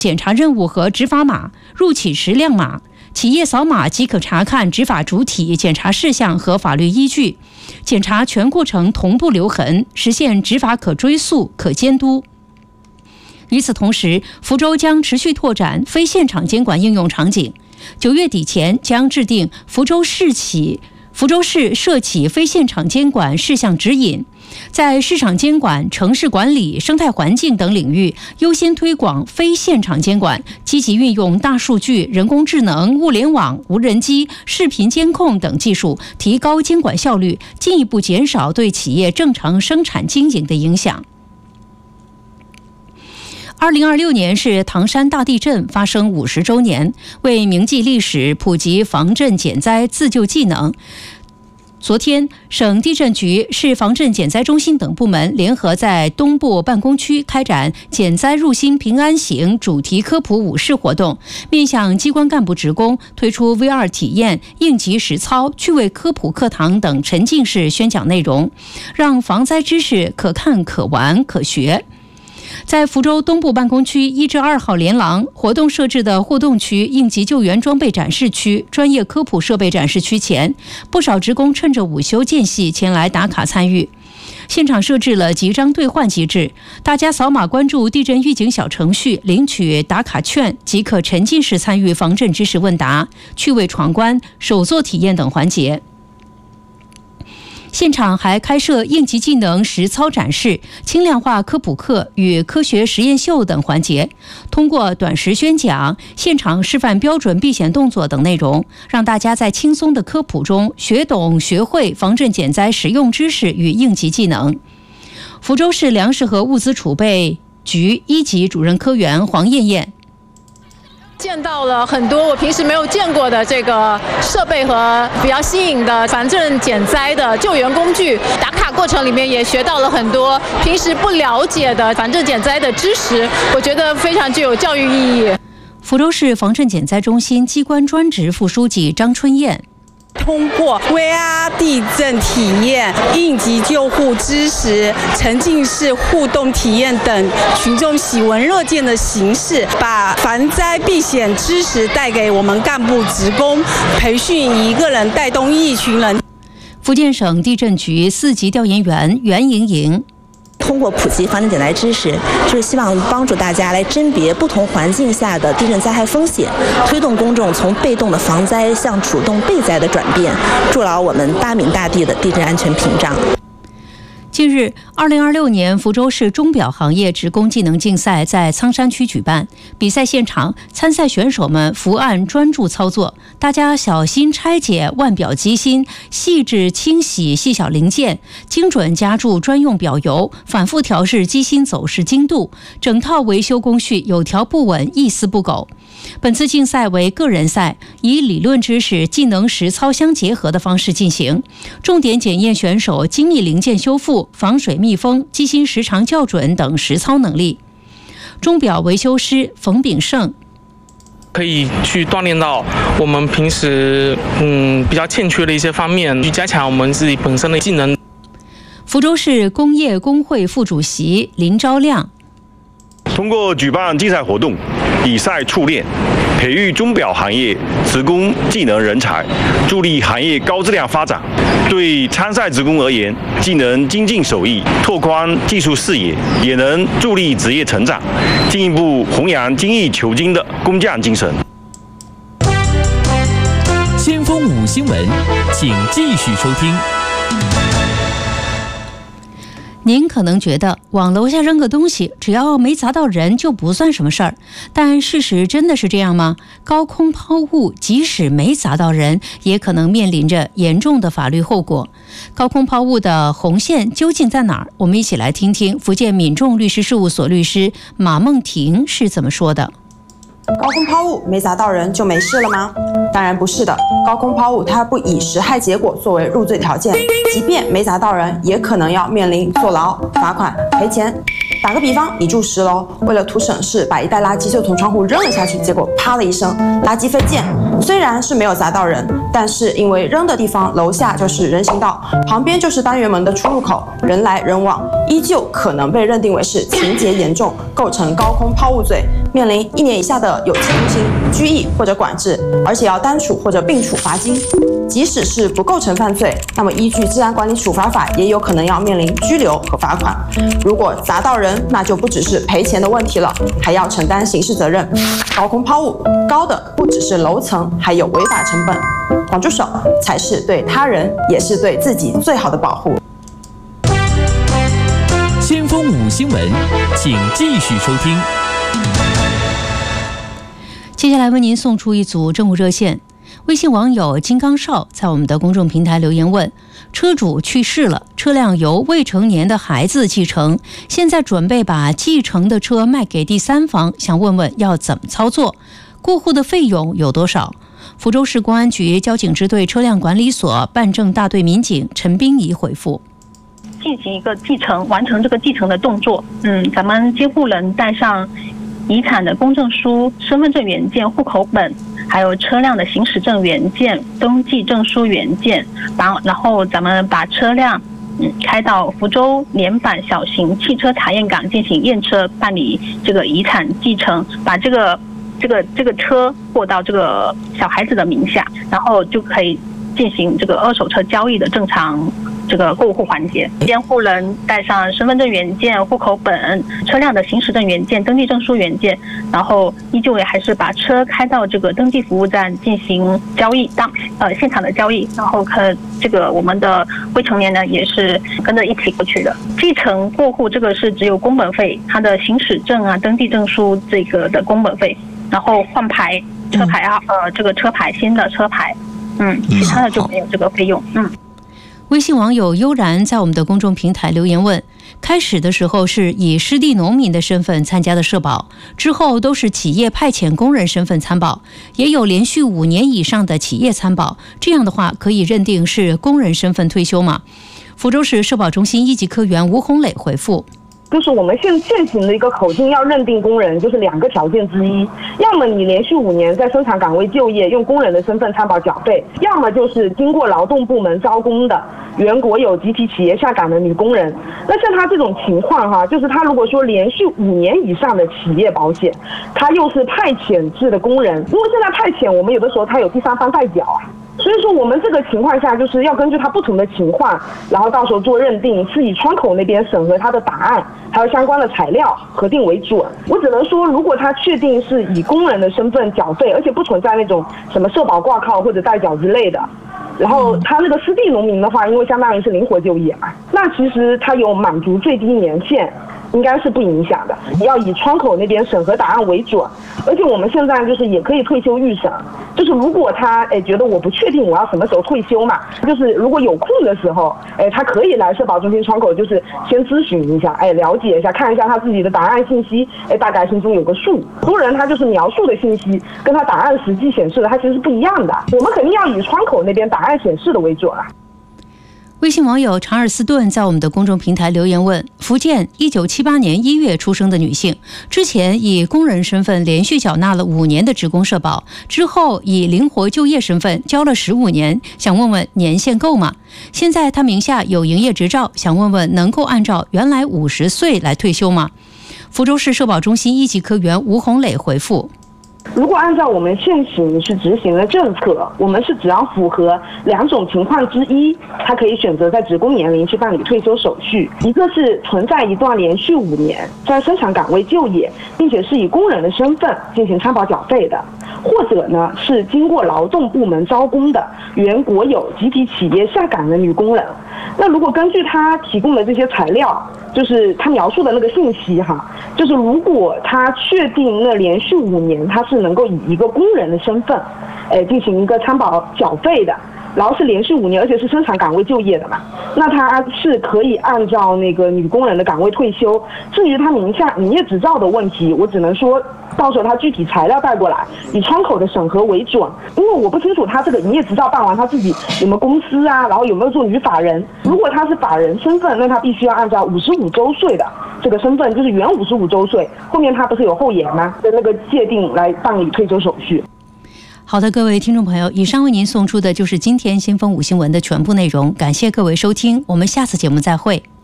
检查任务和执法码、入企时亮码。企业扫码即可查看执法主体、检查事项和法律依据，检查全过程同步留痕，实现执法可追溯、可监督。与此同时，福州将持续拓展非现场监管应用场景，9月底前将制定福州市涉企非现场监管事项指引，在市场监管、城市管理、生态环境等领域优先推广非现场监管，积极运用大数据、人工智能、物联网、无人机、视频监控等技术，提高监管效率，进一步减少对企业正常生产经营的影响。2026年是唐山大地震发生50周年，为铭记历史、普及防震减灾自救技能。昨天，省地震局、市防震减灾中心等部门联合在东部办公区开展减灾入心平安行主题科普舞示活动，面向机关干部职工推出 VR 体验、应急实操、趣味科普课堂等沉浸式宣讲内容，让防灾知识可看、可玩、可学。在福州东部办公区1至2号连廊活动设置的互动区、应急救援装备展示区、专业科普设备展示区前，不少职工趁着午休间隙前来打卡参与。现场设置了集章兑换机制，大家扫码关注地震预警小程序，领取打卡券即可沉浸式参与防震知识问答、趣味闯关、手作体验等环节。现场还开设应急技能实操展示、轻量化科普课与科学实验秀等环节，通过短时宣讲、现场示范标准避险动作等内容，让大家在轻松的科普中学懂学会防震减灾实用知识与应急技能。福州市粮食和物资储备局1级主任科员黄艳艳见到了很多我平时没有见过的这个设备和比较新颖的防震减灾的救援工具，打卡过程里面也学到了很多平时不了解的防震减灾的知识，我觉得非常具有教育意义。 福州市防震减灾中心机关专职副书记张春燕通过 VR 地震体验、应急救护知识、沉浸式互动体验等群众喜闻乐见的形式，把防灾避险知识带给我们干部职工，培训一个人带动一群人。 福建省地震局4级调研员袁莹莹通过普及防震减灾知识，就是希望帮助大家来甄别不同环境下的地震灾害风险，推动公众从被动的防灾向主动备灾的转变，筑牢我们大闽大地的地震安全屏障。 近日，2026年福州市钟表行业职工技能竞赛在苍山区举办。比赛现场，参赛选手们伏案专注操作，大家小心拆解腕表机芯，细致清洗细小零件，精准加注专用表油，反复调试机芯走势精度，整套维修工序有条不紊，一丝不苟。本次竞赛为个人赛，以理论知识、技能实操相结合的方式进行，重点检验选手精密零件修复、防水密封、机芯时长校准等实操能力。钟表维修师冯炳胜可以去锻炼到我们平时比较欠缺的一些方面，去加强我们自己本身的技能。 福州市工业工会副主席林昭亮通过举办竞赛活动，比赛销炼，培育钟表行业职工技能人才，助力行业高质量发展。对参赛职工而言，既能精进手艺，拓宽技术视野，也能助力职业成长，进一步弘扬精益求精的工匠精神。 先锋5新闻，请继续收听。 您可能觉得往楼下扔个东西，只要没砸到人就不算什么事儿，但事实真的是这样吗？高空抛物即使没砸到人，也可能面临着严重的法律后果。高空抛物的红线究竟在哪儿？我们一起来听听福建闽众律师事务所律师马梦婷是怎么说的。 高空抛物没砸到人就没事了吗？当然不是的，高空抛物它不以实害结果作为入罪条件，即便没砸到人，也可能要面临坐牢、罚款、赔钱。 打个比方，你住10楼，为了图省事，把一袋垃圾就从窗户扔了下去，结果啪的一声，垃圾飞溅。虽然是没有砸到人，但是因为扔的地方楼下就是人行道，旁边就是单元门的出入口，人来人往，依旧可能被认定为是情节严重，构成高空抛物罪，面临1年以下的有期徒刑、拘役或者管制，而且要单处或者并处罚金。即使是不构成犯罪，那么依据治安管理处罚法，也有可能要面临拘留和罚款。如果砸到人，那就不只是赔钱的问题了，还要承担刑事责任。高空抛物，高的不只是楼层，还有违法成本。管住手，才是对他人，也是对自己最好的保护。 先锋5新闻，请继续收听。 接下来为您送出一组政务热线。微信网友金刚少在我们的公众平台留言问：车主去世了，车辆由未成年的孩子继承，现在准备把继承的车卖给第三方，想问问要怎么操作，过户的费用有多少？福州市公安局交警支队车辆管理所办证大队民警陈冰怡回复： 进行一个继承，完成这个继承的动作。咱们监护人带上遗产的公证书、身份证原件、户口本，还有车辆的行驶证原件、登记证书原件，然后咱们把车辆开到福州联板小型汽车查验岗进行验车，办理这个遗产继承，把这个车过到这个小孩子的名下，然后就可以进行这个二手车交易的正常这个过户环节。监护人带上身份证原件、户口本、车辆的行驶证原件、登记证书原件，然后依旧也还是把车开到这个登记服务站进行交易，现场的交易，然后这个我们的未成年呢也是跟着一起过去的。继承过户这个是只有工本费，它的行驶证啊、登记证书这个的工本费，然后换牌车牌这个车牌新的车牌，其他的就没有这个费用。 微信网友悠然在我们的公众平台留言问：开始的时候是以失地农民的身份参加的社保，之后都是企业派遣工人身份参保，也有连续5年以上的企业参保，这样的话可以认定是工人身份退休吗？福州市社保中心1级科员吴红磊回复： 就是我们现行的一个口径，要认定工人就是2个条件之一，要么你连续5年在生产岗位就业，用工人的身份参保缴费，要么就是经过劳动部门招工的原国有集体企业下岗的女工人。那像他这种情况就是他如果说连续5年以上的企业保险，他又是派遣制的工人，因为现在派遣我们有的时候他有第三方代缴所以说我们这个情况下就是要根据他不同的情况，然后到时候做认定，是以窗口那边审核他的答案还有相关的材料核定为准。我只能说，如果他确定是以工人的身份缴费，而且不存在那种什么社保挂靠或者代缴之类的，然后他那个失地农民的话，因为相当于是灵活就业嘛，那其实他有满足最低年限，应该是不影响的，要以窗口那边审核答案为准。而且我们现在就是也可以退休预审，就是如果他觉得我不确定我要什么时候退休嘛，就是如果有空的时候，他可以来社保中心窗口，就是先咨询一下，了解一下，看一下他自己的答案信息，大概心中有个数。很多人他就是描述的信息跟他答案实际显示的他其实是不一样的，我们肯定要以窗口那边答案显示的为准啊。 微信网友查尔斯顿在我们的公众平台留言问：福建1978年1月出生的女性，之前以工人身份连续缴纳了5年的职工社保，之后以灵活就业身份交了15年，想问问年限够吗？现在她名下有营业执照，想问问能够按照原来50岁来退休吗？福州市社保中心1级科员吴红磊回复： 如果按照我们现行是执行的政策，我们是只要符合2种情况之一，他可以选择在职工年龄去办理退休手续。一个是存在一段连续5年在生产岗位就业，并且是以工人的身份进行参保缴费的，或者呢是经过劳动部门招工的原国有集体企业下岗的女工人。那如果根据他提供的这些材料，就是他描述的那个信息就是如果他确定那连续5年他是能够以一个工人的身份进行一个参保缴费的，然后是连续5年，而且是生产岗位就业的嘛，那他是可以按照那个女工人的岗位退休。至于他名下营业执照的问题，我只能说到时候他具体材料带过来，以窗口的审核为准，因为我不清楚他这个营业执照办完他自己有没有公司啊，然后有没有做女法人。如果他是法人身份，那他必须要按照55周岁的这个身份，就是原55周岁，后面他不是有后延吗？的那个界定来办理退休手续。 好的，各位听众朋友，以上为您送出的就是今天先锋5新闻的全部内容，感谢各位收听，我们下次节目再会。